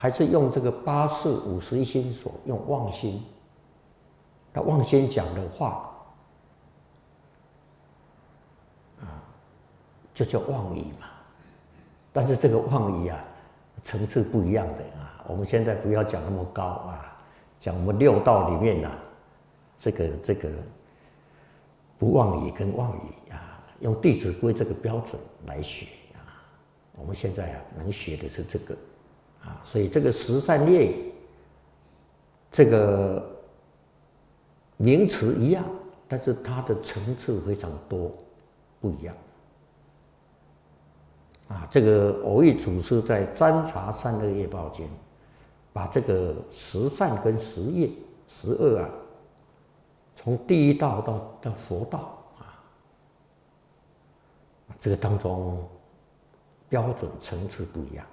还是用这个八识51心所，用妄心。那妄心讲的话，就叫妄语嘛。但是这个妄语啊，层次不一样的啊。我们现在不要讲那么高啊，讲我们六道里面啊，这个不妄语跟妄语啊，用《弟子规》这个标准来学啊。我们现在啊，能学的是这个啊，所以这个十善业，这个名词一样，但是它的层次非常多，不一样。啊，这个偶益祖师在《占察善恶业报经》，把这个十善跟十业、十恶啊，从第一道到佛道啊，这个当中标准层次不一样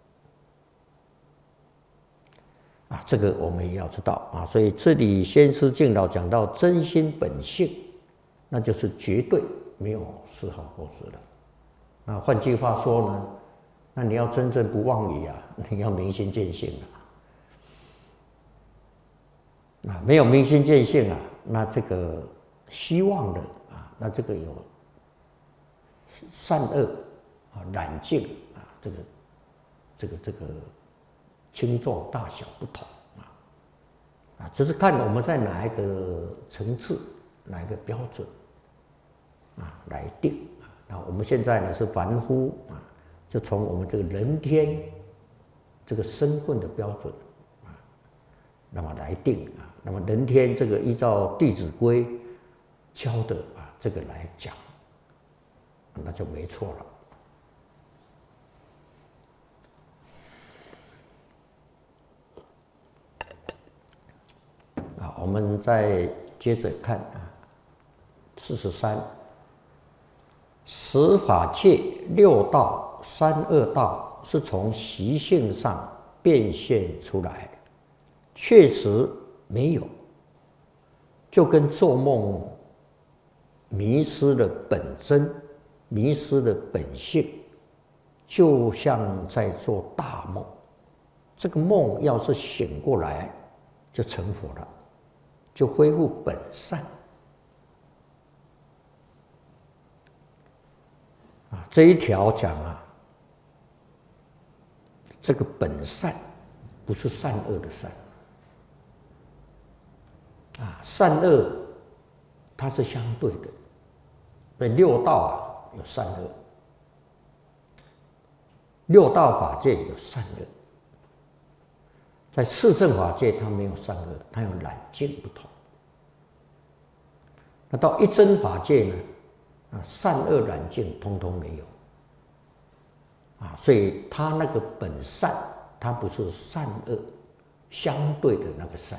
啊，这个我们也要知道啊。所以这里先师敬老讲到真心本性，那就是绝对没有丝毫过失了。那换句话说呢，那你要真正不妄语啊，你要明心见性啊。没有明心见性啊，那这个希望的啊，那这个有善恶啊、染净啊，这个轻重大小不同啊，就是看我们在哪一个层次、哪一个标准啊来定。那我们现在呢是凡夫啊，就从我们这个人天这个身份的标准啊，那么来定啊。那么人天这个依照《弟子规》教的啊，这个来讲，那就没错了。啊，我们再接着看啊，43。十法界六道、三恶道是从习性上变现出来，确实没有，就跟做梦迷失了本真，迷失了本性，就像在做大梦。这个梦要是醒过来，就成佛了，就恢复本善。这一条讲啊，这个本善不是善恶的善啊，善恶它是相对的。所以六道啊有善恶，六道法界有善恶，在四圣法界它没有善恶，它有染净不同。那到一真法界呢？善恶染净通通没有啊，所以他那个本善，它不是善恶相对的那个善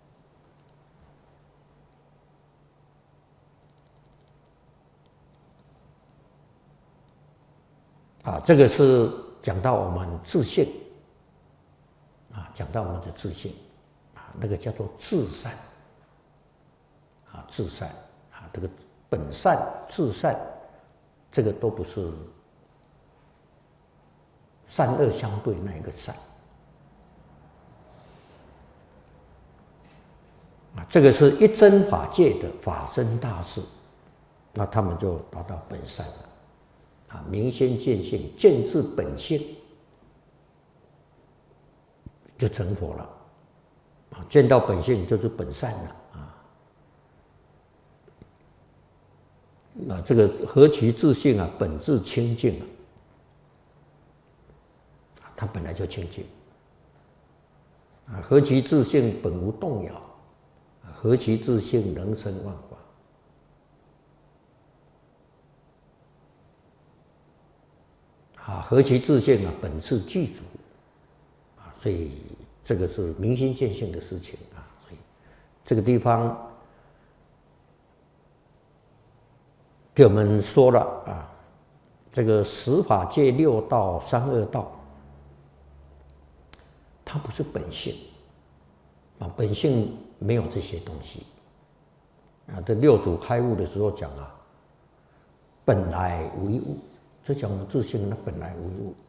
啊。这个是讲到我们自性啊，讲到我们的自性啊，那个叫做至善啊，至善啊，这个。本善、至善，这个都不是善恶相对那一个善啊，这个是一真法界的法身大士，那他们就达到本善了啊，明心见性，见至本性，就成佛了啊，见到本性就是本善了。这个何其自性啊，本自清净啊，它本来就清净啊。何其自性本无动摇，何其自性能生万法啊。何其自性啊，本自具足啊。所以这个是明心见性的事情啊。所以这个地方。给我们说了啊，这个十法界六道、三恶道，它不是本性啊，本性没有这些东西啊。这六祖开悟的时候讲啊，本来无一物，就讲我们自性那本来无一物